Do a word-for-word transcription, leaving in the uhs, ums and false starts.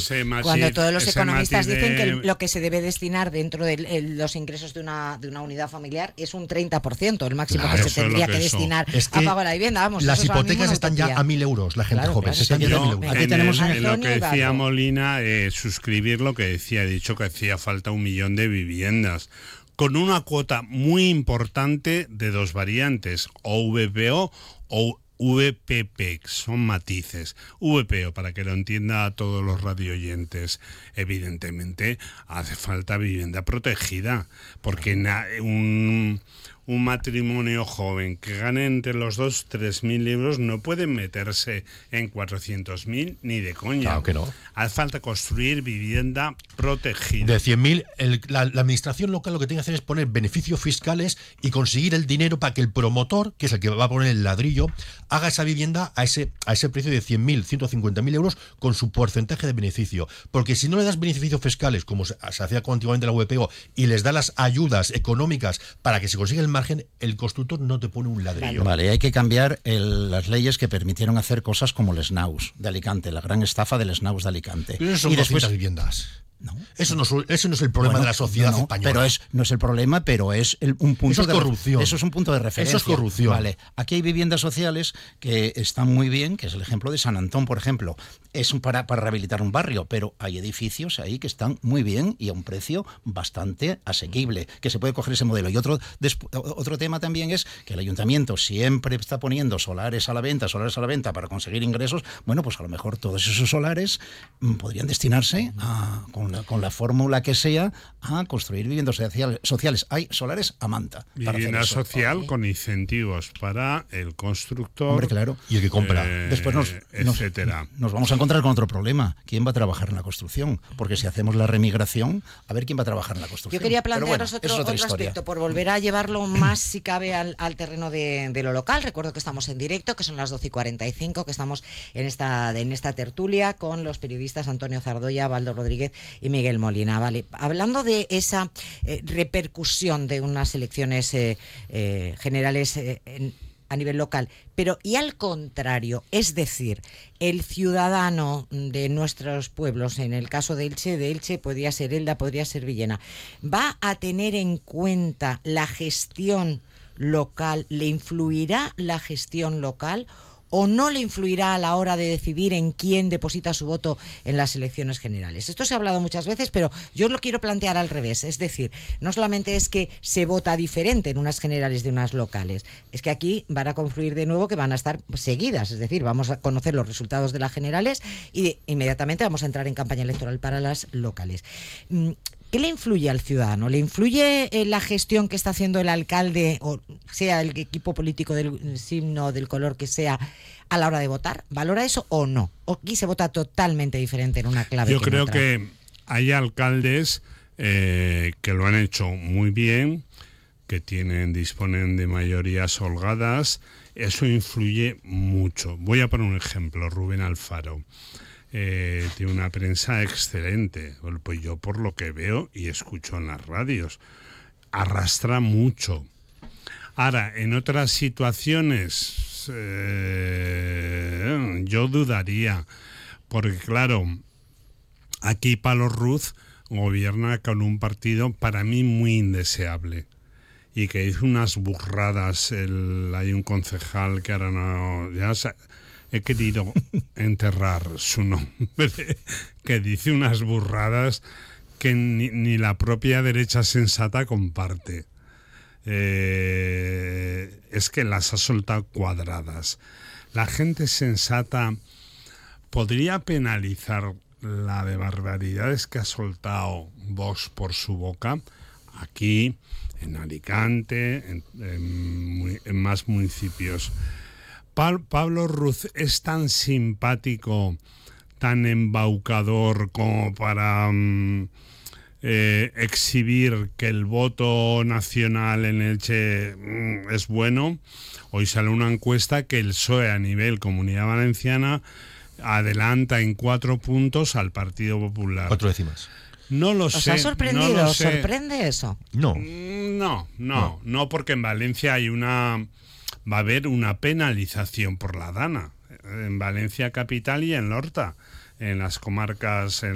ese matiz, cuando todos los economistas de... dicen que lo que se debe destinar dentro de el, los ingresos de una, de una unidad familiar es un treinta por ciento, el máximo claro, que se tendría que, que destinar es que a pago de la vivienda. Vamos, las hipotecas están ya a mil euros, la gente claro, joven. Claro, se están yo, a mil euros. Aquí tenemos el, en lo que decía Molina, eh, suscribir lo que decía, he dicho que hacía falta un millón de viviendas, con una cuota muy importante de dos variantes, o V P O o V P P, son matices. V P O, para que lo entienda a todos los radioyentes, evidentemente hace falta vivienda protegida, porque na, un, un matrimonio joven que gane entre los dos tres mil euros no puede meterse en cuatrocientos mil ni de coña. Claro que no. Hace falta construir vivienda protegida. De cien mil, la, la administración local lo que tiene que hacer es poner beneficios fiscales y conseguir el dinero para que el promotor, que es el que va a poner el ladrillo, haga esa vivienda a ese, a ese precio de cien mil, ciento cincuenta mil euros con su porcentaje de beneficio. Porque si no le das beneficios fiscales, como se, se hacía antiguamente la V P O, y les da las ayudas económicas para que se consiga el margen, el constructor no te pone un ladrillo. Vale, hay que cambiar el, las leyes que permitieron hacer cosas como el SNAUS de Alicante, la gran estafa del SNAUS de Alicante. Pero eso son y después viviendas. No. Eso, no, eso no es el problema bueno, de la sociedad no, española. Pero es, no es el problema, pero es el, un punto eso es de corrupción. Eso es un punto de referencia. Eso es corrupción. Vale. Aquí hay viviendas sociales que están muy bien, que es el ejemplo de San Antón, por ejemplo. Es para, para rehabilitar un barrio, pero hay edificios ahí que están muy bien y a un precio bastante asequible, que se puede coger ese modelo. Y otro, otro tema también es que el ayuntamiento siempre está poniendo solares a la venta, solares a la venta para conseguir ingresos. Bueno, pues a lo mejor todos esos solares mm, podrían destinarse a, con, la, con la fórmula la que sea, a construir viviendas sociales. Hay solares a manta. Vivienda social okay. con incentivos para el constructor. Hombre, claro. Y el que compra. Eh, Después nos, etcétera. Nos, nos vamos a encontrar con otro problema. ¿Quién va a trabajar en la construcción? Porque si hacemos la remigración, a ver quién va a trabajar en la construcción. Yo quería plantearos bueno, otro, otro aspecto, por volver a llevarlo más, si cabe, al, al terreno de, de lo local. Recuerdo que estamos en directo, que son las doce y cuarenta y cinco, que estamos en esta, en esta tertulia con los periodistas Antonio Zardoya, Baldo Rodríguez y Miguel Molina. Vale, hablando de esa eh, repercusión de unas elecciones eh, eh, generales eh, en, a nivel local, pero y al contrario, es decir, el ciudadano de nuestros pueblos, en el caso de Elche, de Elche podría ser Elda, podría ser Villena, ¿va a tener en cuenta la gestión local? ¿Le influirá la gestión local? ¿O no le influirá a la hora de decidir en quién deposita su voto en las elecciones generales? Esto se ha hablado muchas veces, pero yo lo quiero plantear al revés. Es decir, no solamente es que se vota diferente en unas generales de unas locales, es que aquí van a confluir de nuevo que van a estar seguidas. Es decir, vamos a conocer los resultados de las generales y de, inmediatamente vamos a entrar en campaña electoral para las locales. ¿Qué le influye al ciudadano? ¿Le influye eh, la gestión que está haciendo el alcalde, o sea el equipo político del signo, del color que sea, a la hora de votar? ¿Valora eso o no? ¿O aquí se vota totalmente diferente en una clave? Yo que creo en otra? que hay alcaldes eh, que lo han hecho muy bien, que tienen, disponen de mayorías holgadas. Eso influye mucho. Voy a poner un ejemplo, Rubén Alfaro. Eh, tiene una prensa excelente, pues yo por lo que veo y escucho en las radios, arrastra mucho. Ahora, en otras situaciones eh, yo dudaría, porque claro, aquí Palo Ruz gobierna con un partido para mí muy indeseable y que hizo unas burradas. El, hay un concejal que ahora no... Ya se, he querido enterrar su nombre, que dice unas burradas que ni, ni la propia derecha sensata comparte. Eh, es que las ha soltado cuadradas. La gente sensata podría penalizar la de barbaridades que ha soltado Vox por su boca aquí, en Alicante, en, en, en más municipios. Pablo Ruz es tan simpático, tan embaucador como para um, eh, exhibir que el voto nacional en Elche mm, es bueno. Hoy sale una encuesta que el P S O E a nivel Comunidad Valenciana adelanta en cuatro puntos al Partido Popular. Cuatro décimas. No lo ¿Os sé. ha sorprendido? No lo ¿Os sé. sorprende eso? No. No, no, no, no, porque en Valencia hay una... va a haber una penalización por la Dana, en Valencia capital y en Horta, en las comarcas, en